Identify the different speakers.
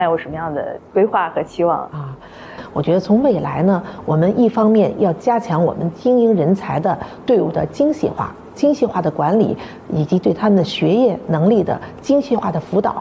Speaker 1: 还有什么样的规划和期望
Speaker 2: 啊？我觉得从未来呢，我们一方面要加强我们精英人才的队伍的精细化的管理，以及对他们的学业能力的精细化的辅导。